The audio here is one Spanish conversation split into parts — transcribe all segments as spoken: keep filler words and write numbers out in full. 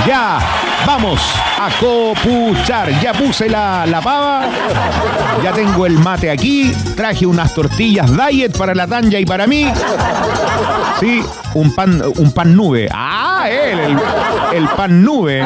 Ya, vamos a copuchar. Ya puse la, la pava, ya tengo el mate aquí, traje unas tortillas diet para la Tanya y para mí. Sí, un pan, un pan nube. Ah, él, el, el pan nube.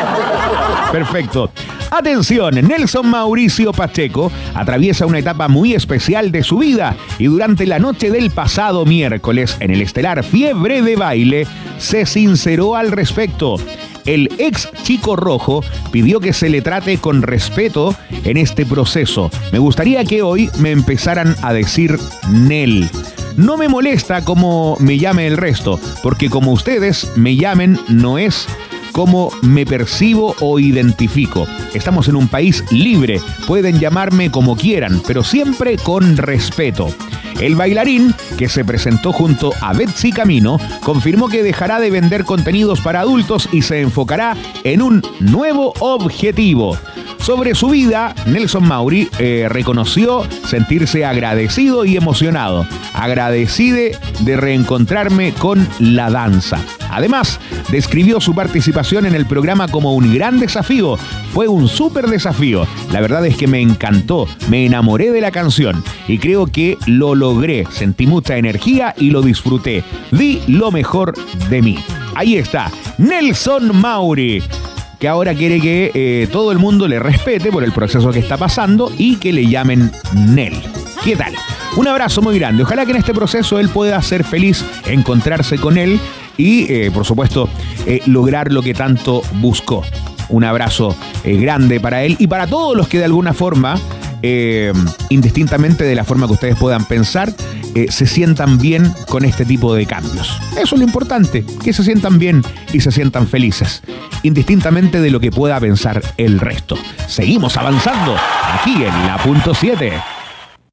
Perfecto. Atención, Nelson Mauricio Pacheco atraviesa una etapa muy especial de su vida y durante la noche del pasado miércoles en el estelar Fiebre de Baile se sinceró al respecto. El ex Chico Rojo pidió que se le trate con respeto en este proceso. Me gustaría que hoy me empezaran a decir Nel. No me molesta como me llame el resto, porque como ustedes me llamen no es cómo me percibo o identifico. Estamos en un país libre, pueden llamarme como quieran, pero siempre con respeto. El bailarín, que se presentó junto a Betsy Camino, confirmó que dejará de vender contenidos para adultos y se enfocará en un nuevo objetivo. Sobre su vida, Nelson Mauri eh, reconoció sentirse agradecido y emocionado. Agradecide de reencontrarme con la danza. Además, describió su participación en el programa como un gran desafío. Fue un súper desafío. La verdad es que me encantó, me enamoré de la canción y creo que lo logré. Sentí mucha energía y lo disfruté. Di lo mejor de mí. Ahí está, Nelson Mauri, que ahora quiere que eh, todo el mundo le respete por el proceso que está pasando y que le llamen Nel. ¿Qué tal? Un abrazo muy grande. Ojalá que en este proceso él pueda ser feliz, encontrarse con él y, eh, por supuesto, eh, lograr lo que tanto buscó. Un abrazo eh, grande para él y para todos los que de alguna forma, eh, indistintamente de la forma que ustedes puedan pensar, eh, se sientan bien con este tipo de cambios. Eso es lo importante, que se sientan bien y se sientan felices, indistintamente de lo que pueda pensar el resto. Seguimos avanzando aquí en La Punto siete.